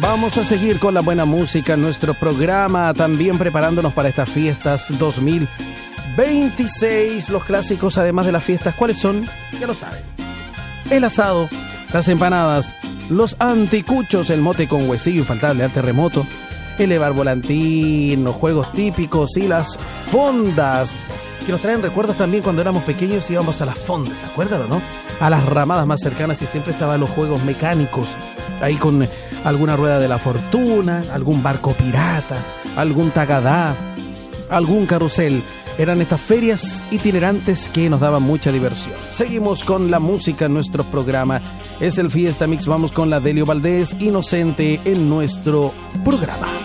Vamos a seguir con la buena música en nuestro programa, también preparándonos para estas fiestas 2026. Los clásicos, además de las fiestas, ¿cuáles son? Ya lo saben. El asado, las empanadas, los anticuchos, el mote con huesillo infaltable al terremoto, elevar volantín, los juegos típicos y las fondas, que nos traen recuerdos también cuando éramos pequeños y íbamos a las fondas, ¿se acuerdan o no? A las ramadas más cercanas y siempre estaban los juegos mecánicos, ahí con alguna rueda de la fortuna, algún barco pirata, algún tagadá, algún carrusel. Eran estas ferias itinerantes que nos daban mucha diversión. Seguimos con la música en nuestro programa. Es el Fiesta Mix. Vamos con la Delio Valdés, Inocente, en nuestro programa.